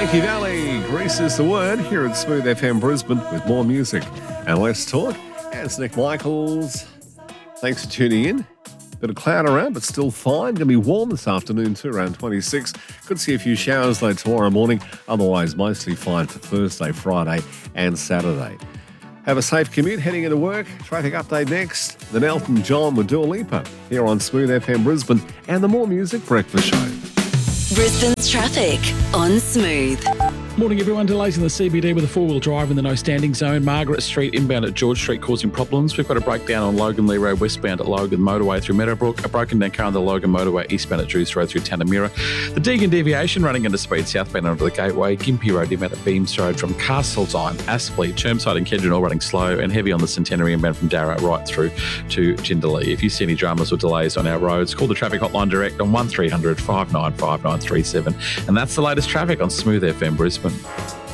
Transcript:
Yankee Valley, Grease is the word here at Smooth FM Brisbane with more music and less talk. It's Nick Michaels. Thanks for tuning in. Bit of cloud around, but still fine. Going to be warm this afternoon too, around 26. Could see a few showers though tomorrow morning. Otherwise, mostly fine for Thursday, Friday and Saturday. Have a safe commute heading into work. Traffic update next. Then Elton John with Dua Lipa here on Smooth FM Brisbane and the More Music Breakfast Show. Brisbane's traffic on Smooth. Morning everyone, delays in the CBD with a four-wheel drive in the no standing zone. Margaret Street inbound at George Street causing problems. We've got a breakdown on Logan Lee Road westbound at Logan Motorway through Meadowbrook. A broken down car on the Logan Motorway eastbound at Drews Road through Tanamura. The Deegan deviation running into speed southbound onto the Gateway. Gympie Road inbound at Beams Road from Castletown, Aspley, Chermside and Kedron all running slow and heavy on the Centenary inbound from Darra right through to Jindalee. If you see any dramas or delays on our roads, call the traffic hotline direct on 1300 595937. And that's the latest traffic on Smooth FM Brisbane.